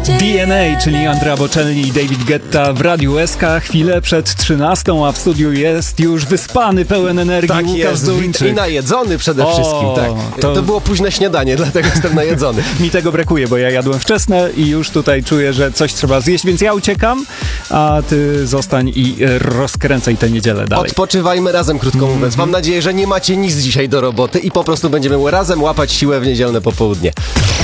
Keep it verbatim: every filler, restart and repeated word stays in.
D N A, czyli Andrea Bocelli i David Guetta w Radiu S K. Chwilę przed trzynastą, a w studiu jest już wyspany, pełen energii tak Łukasz jest. Duńczyk. I najedzony przede O, wszystkim. Tak. to... to było późne śniadanie, dlatego jestem najedzony. Mi tego brakuje, bo ja jadłem wczesne i już tutaj czuję, że coś trzeba zjeść, więc ja uciekam, a ty zostań i rozkręcaj tę niedzielę dalej. Odpoczywajmy razem, krótko mm-hmm. mówiąc. Mam nadzieję, że nie macie nic dzisiaj do roboty i po prostu będziemy razem łapać siłę w niedzielne popołudnie.